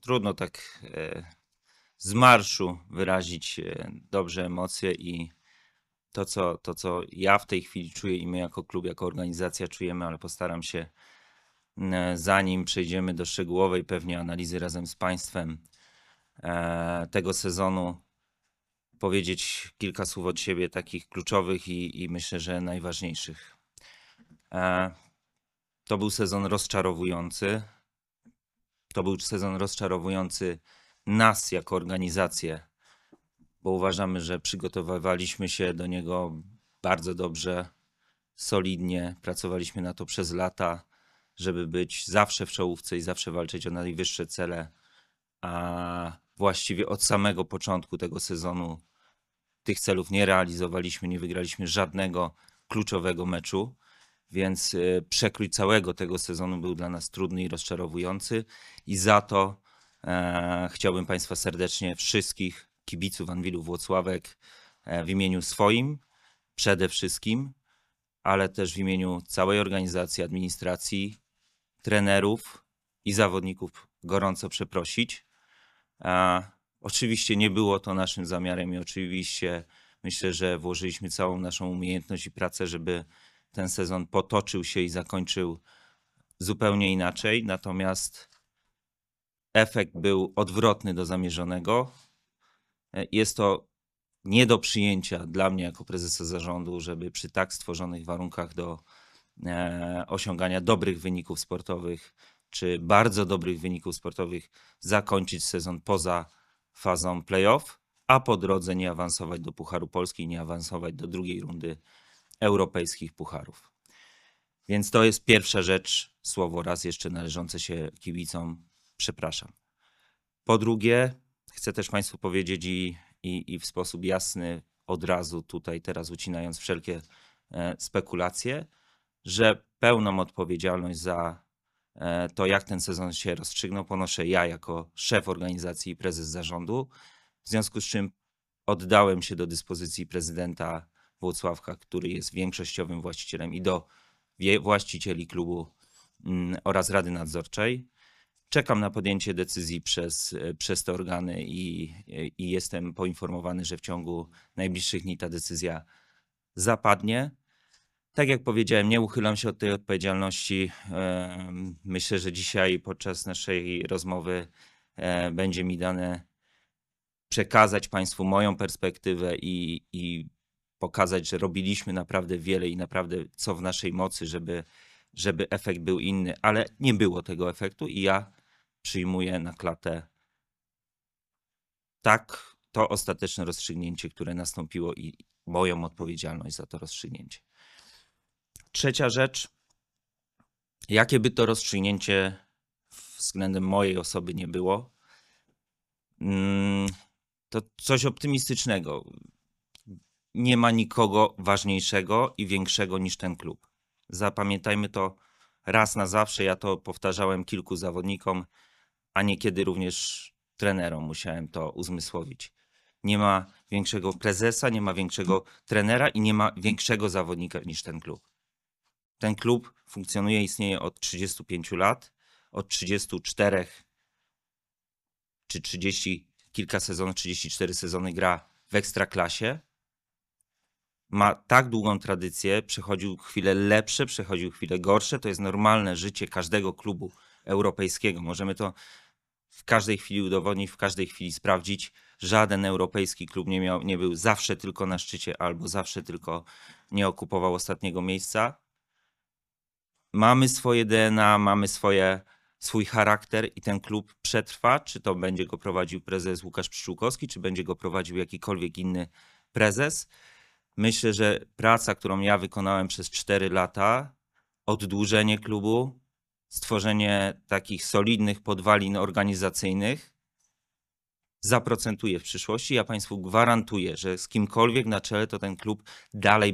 trudno tak z marszu wyrazić dobrze emocje i to, co ja w tej chwili czuję i my jako klub, jako organizacja czujemy, ale postaram się, zanim przejdziemy do szczegółowej pewnie analizy razem z Państwem tego sezonu, powiedzieć kilka słów od siebie takich kluczowych i myślę, że najważniejszych. To był sezon rozczarowujący. To był sezon rozczarowujący nas jako organizację, bo uważamy, że przygotowywaliśmy się do niego bardzo dobrze, solidnie. Pracowaliśmy na to przez lata, żeby być zawsze w czołówce i zawsze walczyć o najwyższe cele, a właściwie od samego początku tego sezonu tych celów nie realizowaliśmy, nie wygraliśmy żadnego kluczowego meczu, więc przekrój całego tego sezonu był dla nas trudny i rozczarowujący i za to chciałbym Państwa serdecznie, wszystkich kibiców Anwilu Włocławek w imieniu swoim przede wszystkim, ale też w imieniu całej organizacji, administracji, trenerów i zawodników gorąco przeprosić. Oczywiście nie było to naszym zamiarem i oczywiście myślę, że włożyliśmy całą naszą umiejętność i pracę, żeby ten sezon potoczył się i zakończył zupełnie inaczej. Natomiast efekt był odwrotny do zamierzonego. Jest to nie do przyjęcia dla mnie jako prezesa zarządu, żeby przy tak stworzonych warunkach do osiągania dobrych wyników sportowych czy bardzo dobrych wyników sportowych zakończyć sezon poza fazą play-off, a po drodze nie awansować do Pucharu Polski, nie awansować do drugiej rundy europejskich pucharów. Więc to jest pierwsza rzecz, słowo raz jeszcze należące się kibicom, przepraszam. Po drugie, chcę też Państwu powiedzieć i w sposób jasny od razu tutaj teraz ucinając wszelkie spekulacje, że pełną odpowiedzialność za to, jak ten sezon się rozstrzygnął, ponoszę ja jako szef organizacji i prezes zarządu, w związku z czym oddałem się do dyspozycji prezydenta Włocławka, który jest większościowym właścicielem, i do właścicieli klubu oraz Rady Nadzorczej. Czekam na podjęcie decyzji przez te organy i jestem poinformowany, że w ciągu najbliższych dni ta decyzja zapadnie. Tak jak powiedziałem, nie uchylam się od tej odpowiedzialności. Myślę, że dzisiaj podczas naszej rozmowy będzie mi dane przekazać Państwu moją perspektywę i pokazać, że robiliśmy naprawdę wiele i naprawdę co w naszej mocy, żeby efekt był inny, ale nie było tego efektu i ja przyjmuję na klatę tak to ostateczne rozstrzygnięcie, które nastąpiło i moją odpowiedzialność za to rozstrzygnięcie. Trzecia rzecz, jakie by to rozstrzygnięcie względem mojej osoby nie było, to coś optymistycznego. Nie ma nikogo ważniejszego i większego niż ten klub. Zapamiętajmy to raz na zawsze. Ja to powtarzałem kilku zawodnikom, a niekiedy również trenerom musiałem to uzmysłowić. Nie ma większego prezesa, nie ma większego trenera i nie ma większego zawodnika niż ten klub. Ten klub funkcjonuje, istnieje od 35 lat, od 34 czy 30 kilka sezonów, 34 sezony gra w Ekstraklasie. Ma tak długą tradycję, przechodził chwile lepsze, przechodził chwile gorsze. To jest normalne życie każdego klubu europejskiego. Możemy to w każdej chwili udowodnić, w każdej chwili sprawdzić. Żaden europejski klub nie był zawsze tylko na szczycie albo zawsze tylko nie okupował ostatniego miejsca. Mamy swoje DNA, mamy swój charakter i ten klub przetrwa. Czy to będzie go prowadził prezes Łukasz Pszczółkowski, czy będzie go prowadził jakikolwiek inny prezes. Myślę, że praca, którą ja wykonałem przez 4 lata, oddłużenie klubu, stworzenie takich solidnych podwalin organizacyjnych zaprocentuje w przyszłości. Ja Państwu gwarantuję, że z kimkolwiek na czele to ten klub dalej